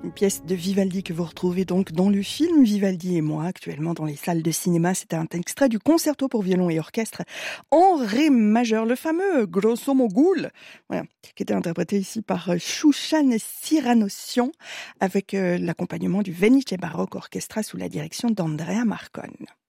Une pièce de Vivaldi que vous retrouvez donc dans le film Vivaldi et moi, actuellement dans les salles de cinéma. C'était un extrait du concerto pour violon et orchestre en ré majeur, le fameux Grosso Mogul, voilà, qui était interprété ici par Chouchan Siranossian avec l'accompagnement du Venice Baroque Orchestra sous la direction d'Andrea Marcon.